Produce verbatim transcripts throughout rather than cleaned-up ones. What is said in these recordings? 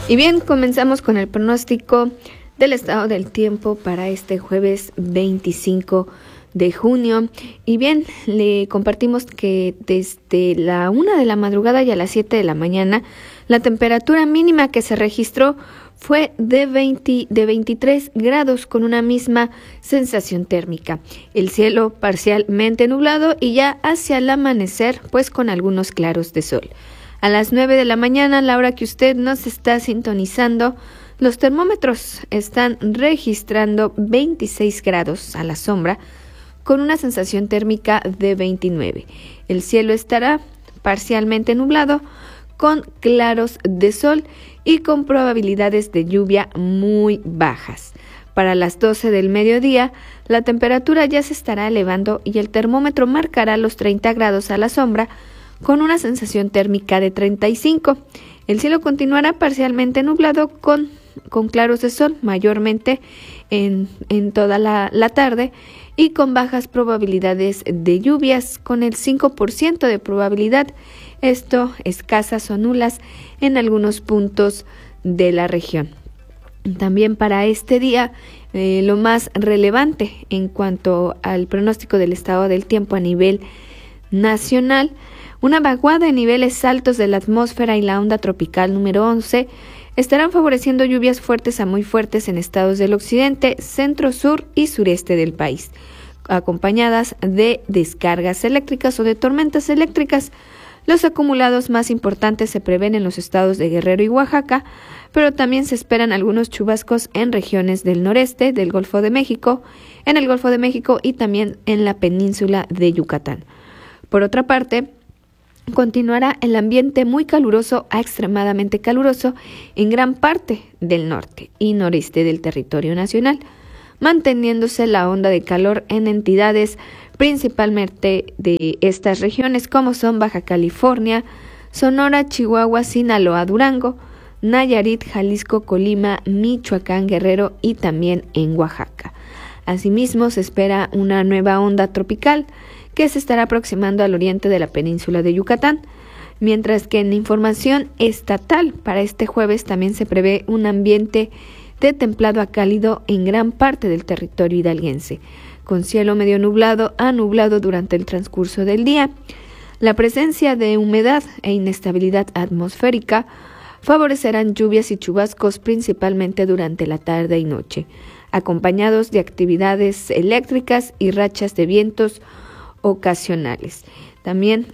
Y bien, comenzamos con el pronóstico del estado del tiempo para este jueves veinticinco de junio. Y bien, le compartimos que desde la una de la madrugada y a las siete de la mañana, la temperatura mínima que se registró fue de veinte, de veintitrés grados con una misma sensación térmica. El cielo parcialmente nublado y ya hacia el amanecer, pues con algunos claros de sol. A las nueve de la mañana, a la hora que usted nos está sintonizando, los termómetros están registrando veintiséis grados a la sombra con una sensación térmica de veintinueve. El cielo estará parcialmente nublado con claros de sol y con probabilidades de lluvia muy bajas. Para las doce del mediodía, la temperatura ya se estará elevando y el termómetro marcará los treinta grados a la sombra con una sensación térmica de treinta y cinco. El cielo continuará parcialmente nublado con, con claros de sol, mayormente en, en toda la, la tarde, y con bajas probabilidades de lluvias, con el cinco por ciento de probabilidad, esto escasas o nulas en algunos puntos de la región. También para este día, eh, lo más relevante en cuanto al pronóstico del estado del tiempo a nivel nacional, una vaguada en niveles altos de la atmósfera y la onda tropical número once estarán favoreciendo lluvias fuertes a muy fuertes en estados del occidente, centro, sur y sureste del país, acompañadas de descargas eléctricas o de tormentas eléctricas. Los acumulados más importantes se prevén en los estados de Guerrero y Oaxaca, pero también se esperan algunos chubascos en regiones del noreste, del Golfo de México, en el Golfo de México y también en la península de Yucatán. Por otra parte, continuará el ambiente muy caluroso a extremadamente caluroso en gran parte del norte y noreste del territorio nacional, manteniéndose la onda de calor en entidades principalmente de estas regiones como son Baja California, Sonora, Chihuahua, Sinaloa, Durango, Nayarit, Jalisco, Colima, Michoacán, Guerrero y también en Oaxaca. Asimismo, se espera una nueva onda tropical que se estará aproximando al oriente de la península de Yucatán, mientras que en información estatal para este jueves también se prevé un ambiente de templado a cálido en gran parte del territorio hidalguense, con cielo medio nublado a nublado durante el transcurso del día. La presencia de humedad e inestabilidad atmosférica favorecerán lluvias y chubascos principalmente durante la tarde y noche, acompañados de actividades eléctricas y rachas de vientos ocasionales. También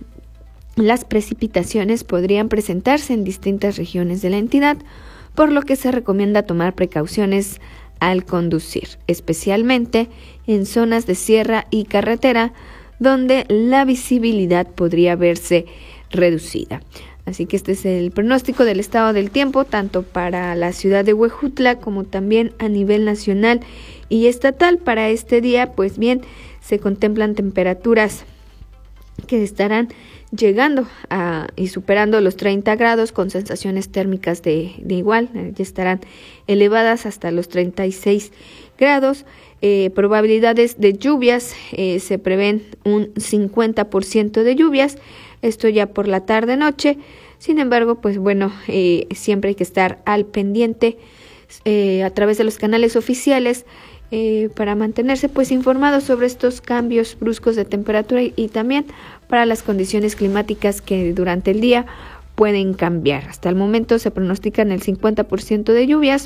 las precipitaciones podrían presentarse en distintas regiones de la entidad, por lo que se recomienda tomar precauciones al conducir, especialmente en zonas de sierra y carretera donde la visibilidad podría verse reducida. Así que este es el pronóstico del estado del tiempo, tanto para la ciudad de Huejutla como también a nivel nacional y estatal. Para este día, pues bien, se contemplan temperaturas que estarán llegando a, y superando los treinta grados con sensaciones térmicas de, de igual, eh, ya estarán elevadas hasta los treinta y seis grados. Eh, probabilidades de lluvias, eh, se prevén un cincuenta por ciento de lluvias, esto ya por la tarde-noche. Sin embargo, pues bueno, eh, siempre hay que estar al pendiente eh, a través de los canales oficiales eh, para mantenerse pues informados sobre estos cambios bruscos de temperatura y, y también para las condiciones climáticas que durante el día pueden cambiar. Hasta el momento se pronostican el cincuenta por ciento de lluvias.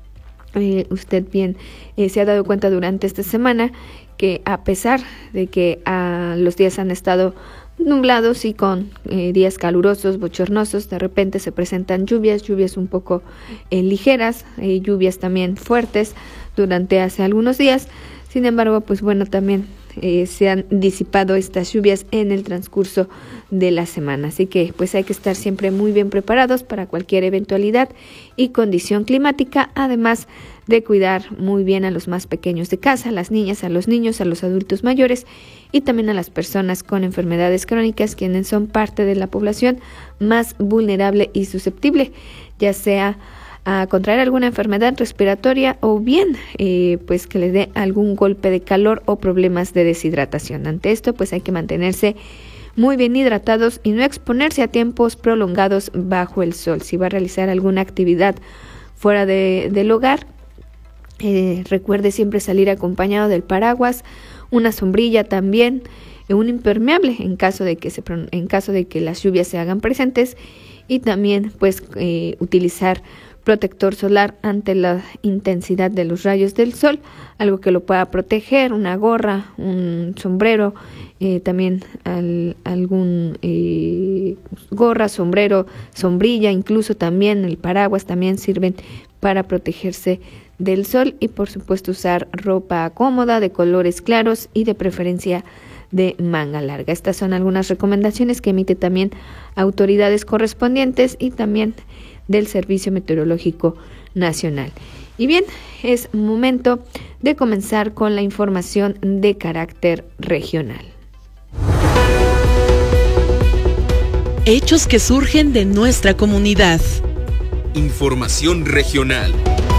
Eh, usted bien eh, se ha dado cuenta durante esta semana que a pesar de que ah, los días han estado nublados y con eh, días calurosos, bochornosos, de repente se presentan lluvias, lluvias un poco eh, ligeras, eh, lluvias también fuertes durante hace algunos días. Sin embargo, pues bueno, también eh, se han disipado estas lluvias en el transcurso de la semana. Así que pues hay que estar siempre muy bien preparados para cualquier eventualidad y condición climática, además de cuidar muy bien a los más pequeños de casa, a las niñas, a los niños, a los adultos mayores y también a las personas con enfermedades crónicas, quienes son parte de la población más vulnerable y susceptible, ya sea a contraer alguna enfermedad respiratoria o bien eh, pues que les dé algún golpe de calor o problemas de deshidratación. Ante esto pues hay que mantenerse muy bien hidratados y no exponerse a tiempos prolongados bajo el sol. Si va a realizar alguna actividad fuera de, del hogar, eh, recuerde siempre salir acompañado del paraguas, una sombrilla también, un impermeable en caso de que se en caso de que las lluvias se hagan presentes, y también pues eh, utilizar protector solar ante la intensidad de los rayos del sol, algo que lo pueda proteger, una gorra, un sombrero, eh, también al, algún eh, gorra, sombrero, sombrilla, incluso también el paraguas también sirven para protegerse del sol, y por supuesto usar ropa cómoda de colores claros y de preferencia de manga larga. Estas son algunas recomendaciones que emite también autoridades correspondientes y también del Servicio Meteorológico Nacional. Y bien, es momento de comenzar con la información de carácter regional. Hechos que surgen de nuestra comunidad. Información regional.